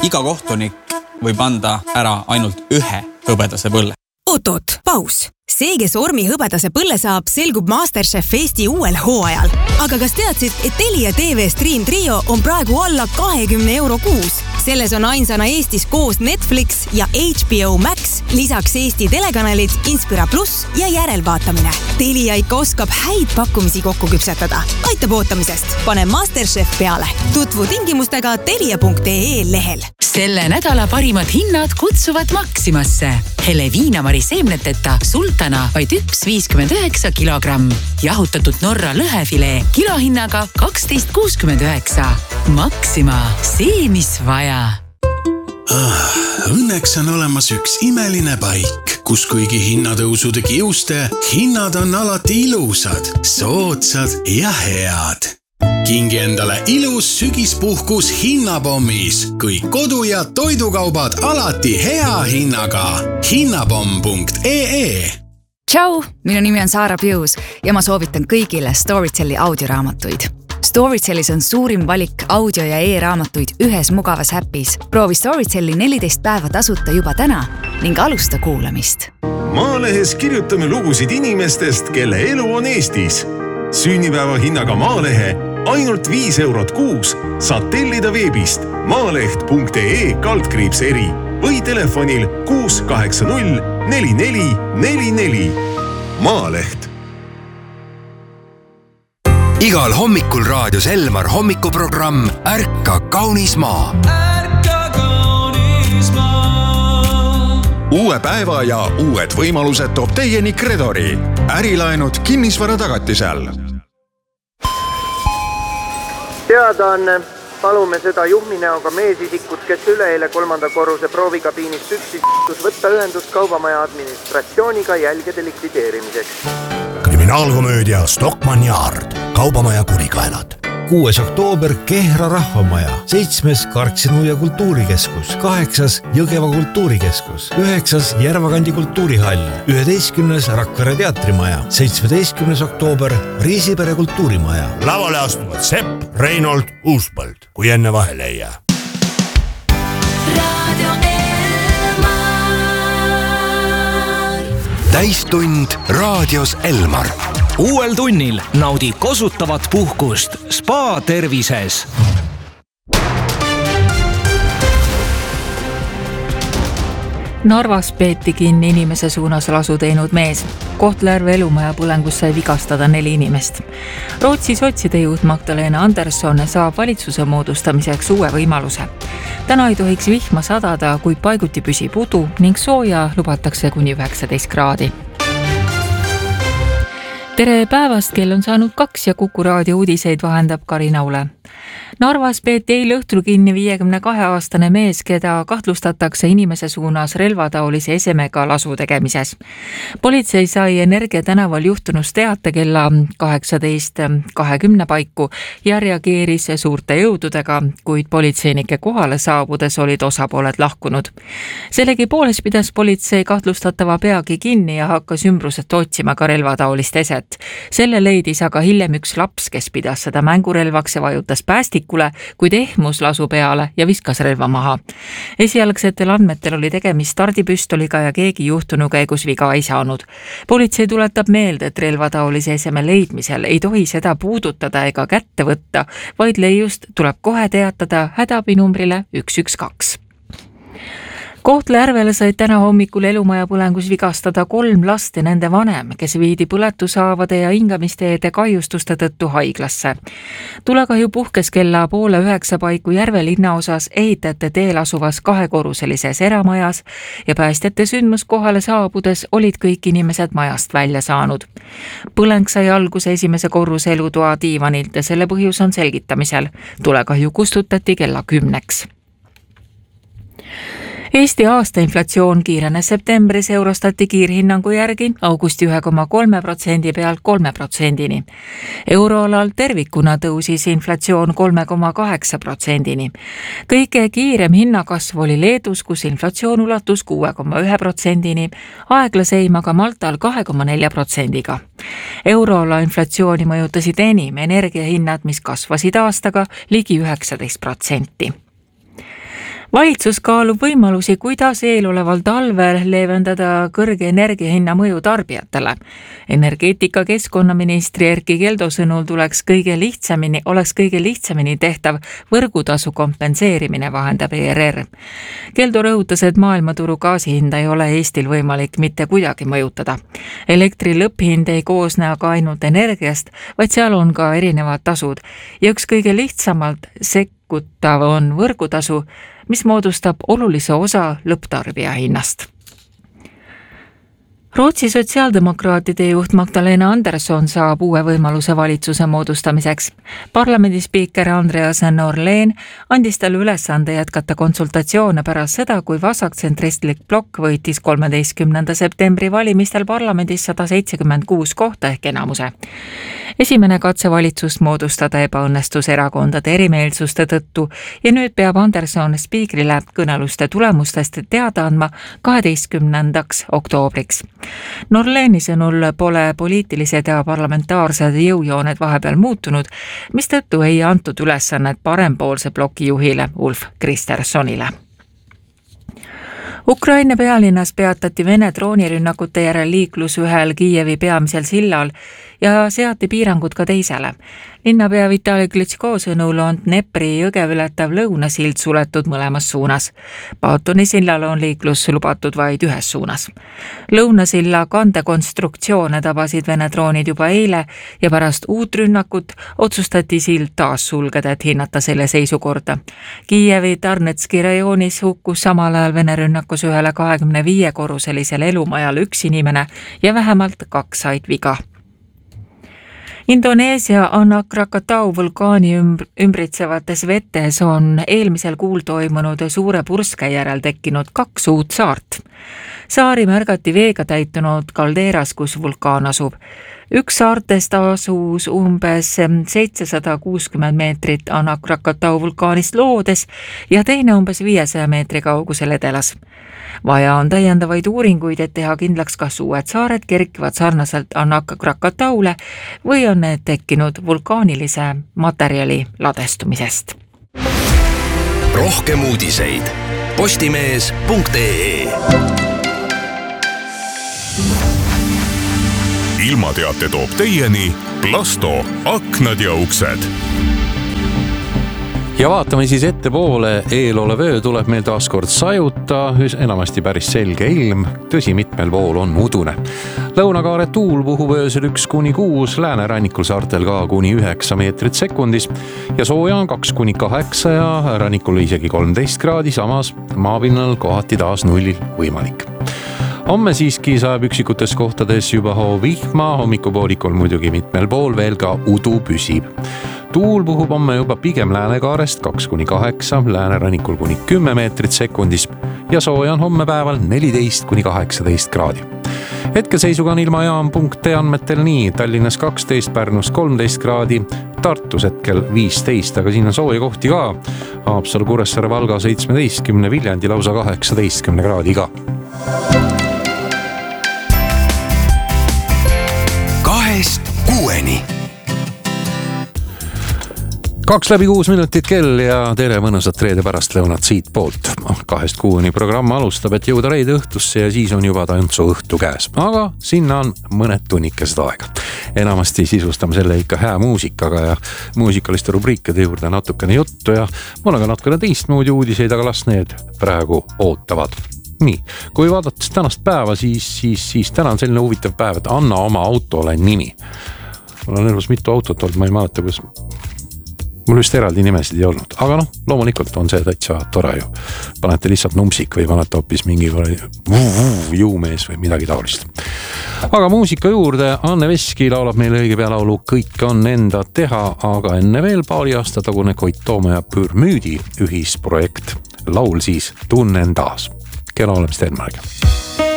iga kohtunik võib anda ära ainult ühe hõbedase põlle. Oot, paus. See, kes Ormi hõbedase põlle saab, selgub MasterChef Eesti uuel hooajal. Aga kas teadsid, et Telia TV Stream Trio on praegu alla 20 € kuus? Selles on ainsana Eestis koos Netflix ja HBO Max, lisaks Eesti telekanalid, Inspira Plus ja järelvaatamine. Telia ikka oskab häid pakkumisi kokku küpsetada. Aitab ootamisest. Pane MasterChef peale. Tutvu tingimustega telia.ee lehel. Selle nädala parimad hinnad kutsuvad Maximasse. Hele viinamari seemneteta sultana vaid 1,59 kilogramm. Jahutatud Norra lõhefilee kilohinnaga 12,69. Maxima, see mis vaja. Õnneks on olemas üks imeline paik, kus kuigi hinnatõusude kiuste, hinnad on alati ilusad, soodsad ja head. Kingi endale ilus sügispuhkus hinnapommis, kõik kodu- ja toidukaubad alati hea hinnaga. Hinnapomm.ee. Tšau, minu nimi on Saara Pius ja ma soovitan kõigile Storyteli audioraamatuid. Storytelis on suurim valik audio- ja e-raamatuid ühes mugavas äpis. Proovi Storyteli 14 päeva tasuta juba täna ning alusta kuulamist. Maalehes kirjutame lugusid inimestest, kelle elu on Eestis. Sünnipäeva hinnaga Maalehe ainult 5 € kuus saad tellida veebist maaleht.ee/eri või telefonil 680 4444. Maaleht. Igal hommikul raadios Elmar hommikuprogramm Ärka kaunis maa. Uue päeva ja uued võimalused toob teieni Credori. Ärilaenud kinnisvara tagatisel. Teadaanne. Palume seda juhminäoga meesisikut, kes üleeile 3. korruse proovikabiinist üksis võtta ühendust kaubamaja administratsiooniga jälgede likvideerimiseks. Kriminaalkomöödia Stockmann Yard, kaubamaja kurikaelad. 6. oktoober Kehra rahvamaja, 7. Karksinu ja kultuurikeskus, 8. Jõgeva kultuurikeskus, 9. Järvakandi kultuurihall, 11. Rakvere teatrimaja, 17. oktoober Riisipere kultuurimaja. Lavale astuvad Sepp, Reinold, Uuspõld, kui enne vahele ei jää. Täistund raadios Elmar. Uuel tunnil naudi kosutavat puhkust Spa tervises. Narvas peeti kinni inimese suunas lasu teinud mees. Kohtla-Järve elumaja põlengus sai vigastada 4 inimest. Rootsi sotside juht Magdalena Andersson saab valitsuse moodustamiseks uue võimaluse. Täna ei tohiks vihma sadada, kui paiguti püsib udu ning sooja lubatakse kuni 19 kraadi. Tere päevast, kell on saanud 2 ja Kuku raadio uudiseid vahendab Karina Ule. Narvas peeti eile õhtul kinni 52-aastane mees, keda kahtlustatakse inimese suunas relvataolise esemega lasu tegemises. Politsei sai Energia tänaval juhtunust teate kella 18:20 paiku ja reageeris suurte jõududega, kuid politseinike kohale saabudes olid osapooled lahkunud. Sellegipoolest pidas politsei kahtlustatava peagi kinni ja hakkas ümbruselt otsima ka relvataolist eset. Selle leidis aga hiljem üks laps, kes pidas seda mängurelvaks ja vajutas päästikule, kuid ehmus lasu peale ja viskas relva maha. Esialgsetel andmetel oli tegemist stardipüstoliga ja keegi juhtunu käigus viga ei saanud. Politsei tuletab meelde, et relvataolise eseme leidmisel ei tohi seda puudutada ega kätte võtta, vaid leiust tuleb kohe teatada hädaabinumbrile 112. Kohtla-Järvele said täna hommikul elumaja põlengus vigastada 3 last ja nende vanem, kes viidi põletushaavade ja hingamisteede kahjustuste tõttu haiglasse. Tulekahju puhkes kella 8:30 paiku Järve linnaosas ehitajate teel asuvas 2-korruselises eramajas ja päästjate sündmuskohale saabudes olid kõik inimesed majast välja saanud. Põleng sai alguse esimese korruse elutoa diivanilt ja selle põhjus on selgitamisel. Tulekahju kustutati kella 10. Eesti aastainflatsioon kiirenes septembris Eurostati kiirhinnangu järgi augusti 1,3% pealt 3%-ni. Euroalal tervikuna tõusis inflatsioon 3,8%-ni. Kõige kiirem hinnakasv oli Leedus, kus inflatsioon ulatus 6,1%-ni, aeglaseim aga Maltal 2,4%-ga. Euroala inflatsiooni mõjutasid enim energiahinnad, mis kasvasid aastaga ligi 19%. Valitsus kaalub võimalusi, kuidas eeloleval talvel leevendada kõrge energiahinna mõju tarbijatele. Energeetika keskkonnaministri Erkki Keldo sõnul oleks kõige lihtsamini tehtav võrgutasu kompenseerimine, vahendab ERR. Keldo rõhutas, et maailmaturu gaasihinda ei ole Eestil võimalik mitte kuidagi mõjutada. Elektri lõpphind ei koosne aga ainult energiast, vaid seal on ka erinevad tasud ja üks kõige lihtsamalt sekkutav on võrgutasu, mis moodustab olulise osa lõpptarbija hinnast. Rootsi sotsiaaldemokraatide juht Magdalena Andersson saab uue võimaluse valitsuse moodustamiseks. Parlamendi spiiker Andreas Norlén andis talle ülesande jätkata konsultatsioone pärast seda, kui vasaktsentristlik blokk võitis 13. septembri valimistel parlamendis 176 kohta ehk enamuse. Esimene katse valitsust moodustada ebaõnnestus erakondade erimeelsuste tõttu ja nüüd peab Andersson spiikrile kõneluste tulemustest teada andma 12. oktoobriks. Norléni sõnul pole poliitilised ja parlamentaarsed jõujooned vahepeal muutunud, mistõttu ei antud ülesannet parempoolse bloki juhile Ulf Kristerssonile. Ukraina pealinnas peatati Vene droonirünnakute järel liiklus ühel Kiievi peamisel sillal ja seati piirangud ka teisele. Linnapea Vitali Klitschko sõnul on Dnepri jõge ületav lõunasild suletud mõlemas suunas. Baatoni sillal on liiklus lubatud vaid ühes suunas. Lõunasilla kandekonstruktsioone tabasid Vene droonid juba eile ja pärast uut rünnakut otsustati sild taas sulgeda, et hinnata selle seisukorda. Kiievi Tarnetski rajoonis hukkus samal ajal Vene rünnakus ühele 25-korruselisele elumajale üks inimene ja vähemalt 2 said viga. Indoneesia Anak Krakatau vulkaani ümbritsevates vetes on eelmisel kuul toimunud suure purske järel tekkinud 2 uut saart. Saari märgati veega täitunud kaldeeras, kus vulkaan asub. Üks saartest asus umbes 760 meetrit Anak Krakatau vulkaanist loodes ja teine umbes 500 meetri kaugusel edelas. Vaja on täiendavaid uuringuid, et teha kindlaks, kas uued saared kerkivad sarnaselt Anak Krakataule või on need tekkinud vulkaanilise materjali ladestumisest. Rohkem uudiseid postimees.ee. Ilmateate toob teieni Plasto aknad ja uksed. Ja vaatame siis ettepoole, eelolev öö tuleb meil taas kord sajuta, enamasti päris selge ilm, tõsi mitmel pool on udune. Lõunakaare tuul puhub öösel 1-6, läänerannikul saartel ka kuni 9 meetrit sekundis ja sooja on 2-8 ja rannikul isegi 13 kraadi, samas maapinnal kohati taas 0 võimalik. Homme siiski saab üksikutes kohtades juba vihma, hommikupoolikul muidugi mitmel pool veel ka udu püsib. Tuul puhub homme juba pigem läänekaarest 2-8, läänerannikul kuni 10 meetrit sekundis ja sooja on homme päeval 14-18 kraadi. Hetkeseisuga on ilmajaam.ee andmetel nii, Tallinnas 12, Pärnus 13 kraadi, Tartus hetkel 15, aga siin on sooja kohti ka. Haapsalu, Kuressaare, Valga 17, Viljandi lausa 18 kraadi ka. 2-6. 2:06 minutit kell ja tere mõnusat reede pärastlõunat siit poolt. 2-6 programm alustab, et jõuda reede õhtusse ja siis on juba tantsu õhtu käes. Aga sinna on mõned tunnikesed aega. Enamasti sisustame selle ikka hää muusikaga ja muusikaliste rubriikide juurde natukene juttu ja mul on ka natukene teistmoodi uudiseid, aga las need praegu ootavad. Nii, kui vaadates tänast päeva, siis täna on selline huvitav päev, et anna oma autole nimi. Mul on elus mitu autot olnud, ma ei mäleta, kus mul just eraldi nimesid ei olnud, aga loomulikult on see täitsa tore ju. Panete lihtsalt numpsik või panete hoopis mingi juumees või midagi taolist. Aga muusika juurde, Anne Veski laulab meile õige pea laulu Kõik on enda teha, aga enne veel paari aasta tagune Koit Toome ja Pürmüüdi ühisprojekt. Laul siis Tunnen taas. Kena olemist Enmarga.